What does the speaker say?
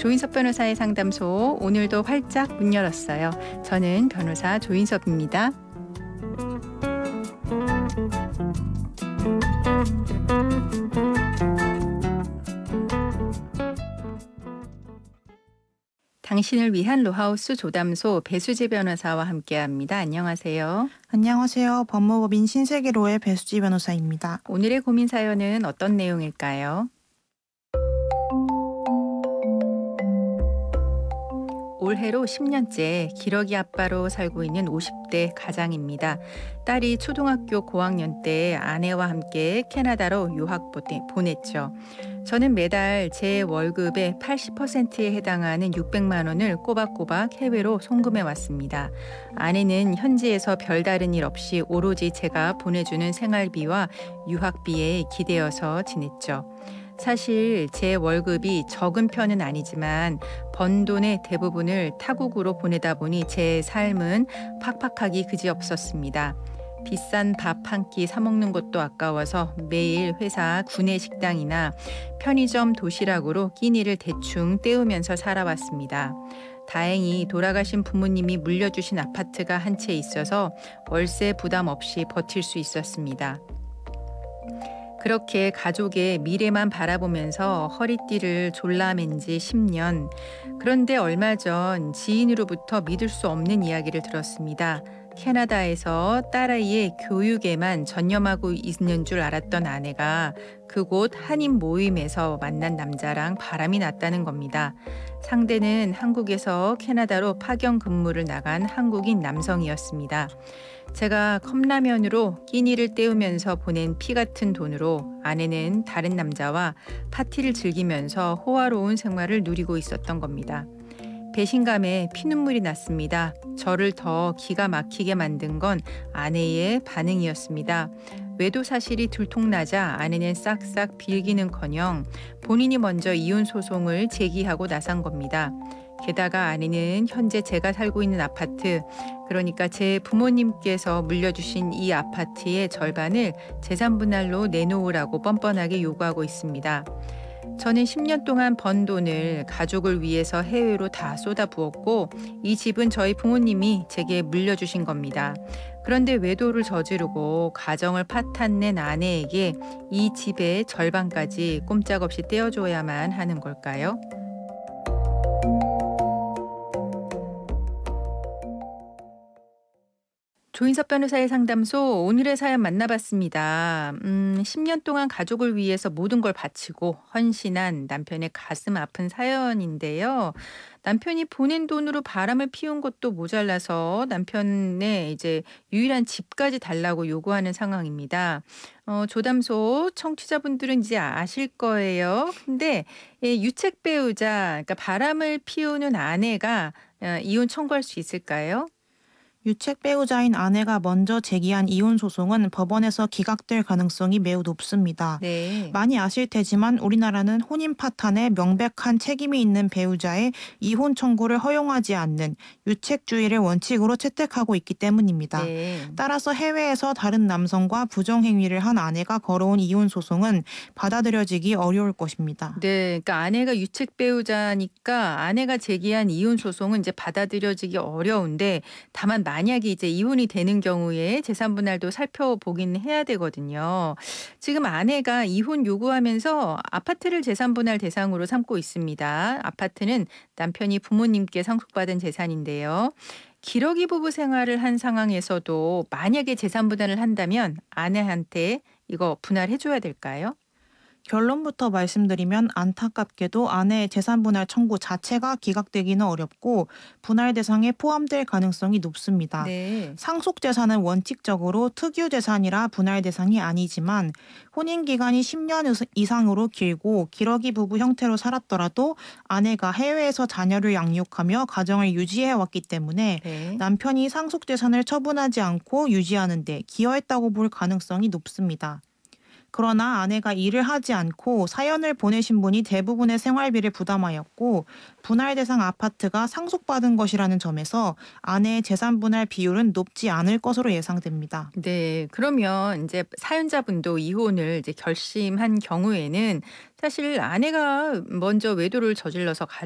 조인섭 변호사의 상담소 오늘도 활짝 문 열었어요. 저는 변호사 조인섭입니다. 당신을 위한 로하우스 조담소 배수지 변호사와 함께합니다. 안녕하세요. 안녕하세요. 법무법인 신세계로의 배수지 변호사입니다. 오늘의 고민 사연은 어떤 내용일까요? 올해로 10년째 기러기 아빠로 살고 있는 50대 가장입니다. 딸이 초등학교 고학년 때 아내와 함께 캐나다로 유학 보냈죠. 저는 매달 제 월급의 80%에 해당하는 600만 원을 꼬박꼬박 해외로 송금해 왔습니다. 아내는 현지에서 별다른 일 없이 오로지 제가 보내주는 생활비와 유학비에 기대어서 지냈죠. 사실 제 월급이 적은 편은 아니지만 번 돈의 대부분을 타국으로 보내다 보니 제 삶은 팍팍하기 그지없었습니다. 비싼 밥 한 끼 사 먹는 것도 아까워서 매일 회사 구내 식당이나 편의점 도시락으로 끼니를 대충 때우면서 살아왔습니다. 다행히 돌아가신 부모님이 물려주신 아파트가 한 채 있어서 월세 부담 없이 버틸 수 있었습니다. 그렇게 가족의 미래만 바라보면서 허리띠를 졸라맨 지 10년. 그런데 얼마 전 지인으로부터 믿을 수 없는 이야기를 들었습니다. 캐나다에서 딸아이의 교육에만 전념하고 있는 줄 알았던 아내가 그곳 한인 모임에서 만난 남자랑 바람이 났다는 겁니다. 상대는 한국에서 캐나다로 파견 근무를 나간 한국인 남성이었습니다. 제가 컵라면으로 끼니를 때우면서 보낸 피 같은 돈으로 아내는 다른 남자와 파티를 즐기면서 호화로운 생활을 누리고 있었던 겁니다. 배신감에 피눈물이 났습니다. 저를 더 기가 막히게 만든 건 아내의 반응이었습니다. 외도 사실이 들통나자 아내는 싹싹 빌기는커녕 본인이 먼저 이혼 소송을 제기하고 나선 겁니다. 게다가 아내는 현재 제가 살고 있는 아파트, 그러니까 제 부모님께서 물려주신 이 아파트의 절반을 재산분할로 내놓으라고 뻔뻔하게 요구하고 있습니다. 저는 10년 동안 번 돈을 가족을 위해서 해외로 다 쏟아부었고 이 집은 저희 부모님이 제게 물려주신 겁니다. 그런데 외도를 저지르고 가정을 파탄낸 아내에게 이 집의 절반까지 꼼짝없이 떼어줘야만 하는 걸까요? 조인섭 변호사의 상담소 오늘의 사연 만나봤습니다. 10년 동안 가족을 위해서 모든 걸 바치고 헌신한 남편의 가슴 아픈 사연인데요. 남편이 보낸 돈으로 바람을 피운 것도 모자라서 남편의 이제 유일한 집까지 달라고 요구하는 상황입니다. 조담소 청취자분들은 이제 아실 거예요. 근데 유책 배우자, 그러니까 바람을 피우는 아내가 이혼 청구할 수 있을까요? 유책 배우자인 아내가 먼저 제기한 이혼 소송은 법원에서 기각될 가능성이 매우 높습니다. 네. 많이 아실 테지만 우리나라는 혼인 파탄에 명백한 책임이 있는 배우자의 이혼 청구를 허용하지 않는 유책주의를 원칙으로 채택하고 있기 때문입니다. 네. 따라서 해외에서 다른 남성과 부정행위를 한 아내가 걸어온 이혼 소송은 받아들여지기 어려울 것입니다. 네. 그러니까 아내가 유책 배우자니까 아내가 제기한 이혼 소송은 이제 받아들여지기 어려운데 다만 만약에 이제 이혼이 되는 경우에 재산 분할도 살펴보긴 해야 되거든요. 지금 아내가 이혼 요구하면서 아파트를 재산 분할 대상으로 삼고 있습니다. 아파트는 남편이 부모님께 상속받은 재산인데요. 기러기 부부 생활을 한 상황에서도 만약에 재산 분할을 한다면 아내한테 이거 분할해 줘야 될까요? 결론부터 말씀드리면 안타깝게도 아내의 재산분할 청구 자체가 기각되기는 어렵고 분할 대상에 포함될 가능성이 높습니다. 네. 상속재산은 원칙적으로 특유재산이라 분할 대상이 아니지만 혼인기간이 10년 이상으로 길고 기러기 부부 형태로 살았더라도 아내가 해외에서 자녀를 양육하며 가정을 유지해왔기 때문에 네. 남편이 상속재산을 처분하지 않고 유지하는 데 기여했다고 볼 가능성이 높습니다. 그러나 아내가 일을 하지 않고 사연을 보내신 분이 대부분의 생활비를 부담하였고 분할 대상 아파트가 상속받은 것이라는 점에서 아내의 재산 분할 비율은 높지 않을 것으로 예상됩니다. 네. 그러면 이제 사연자분도 이혼을 이제 결심한 경우에는 사실 아내가 먼저 외도를 저질러서